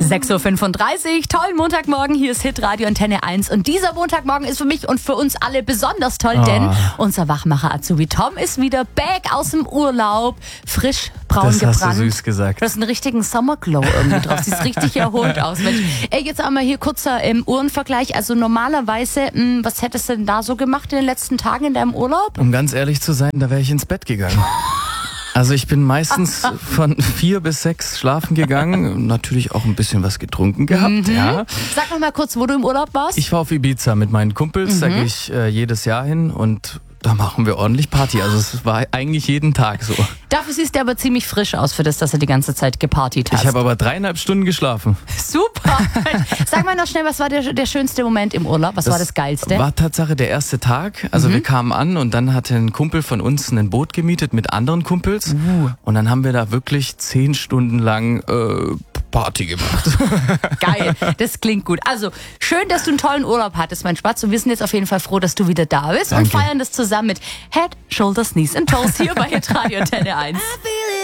6.35 Uhr, tollen Montagmorgen, hier ist Hitradio Antenne 1 und dieser Montagmorgen ist für mich und für uns alle besonders toll, denn unser Wachmacher Azubi Tom ist wieder back aus dem Urlaub, frisch braun das gebrannt. Das hast du süß gesagt. Du hast einen richtigen Summerglow irgendwie drauf, siehst richtig erholt aus. Mensch. Ey, jetzt einmal hier kurzer Uhrenvergleich, also normalerweise, was hättest du denn da so gemacht in den letzten Tagen in deinem Urlaub? Um ganz ehrlich zu sein, da wäre ich ins Bett gegangen. Also ich bin meistens von 4 bis 6 schlafen gegangen, natürlich auch ein bisschen was getrunken gehabt. Ja. Sag noch mal kurz, wo du im Urlaub warst. Ich war auf Ibiza mit meinen Kumpels, da gehe ich jedes Jahr hin und da machen wir ordentlich Party. Also es war eigentlich jeden Tag so. Dafür siehst du aber ziemlich frisch aus für das, dass du die ganze Zeit gepartyt hast. Ich habe aber 3,5 Stunden geschlafen. Super. Sag mal noch schnell, was war der schönste Moment im Urlaub? Was war das Geilste? War Tatsache der erste Tag. Also wir kamen an und dann hatte ein Kumpel von uns ein Boot gemietet mit anderen Kumpels. Und dann haben wir da wirklich 10 Stunden lang Party gemacht. Geil, das klingt gut. Also, schön, dass du einen tollen Urlaub hattest, mein Spatz. Und wir sind jetzt auf jeden Fall froh, dass du wieder da bist. Danke. Und feiern das zusammen mit Head, Shoulders, Knees and Toes hier bei Hitradio Antenne 1.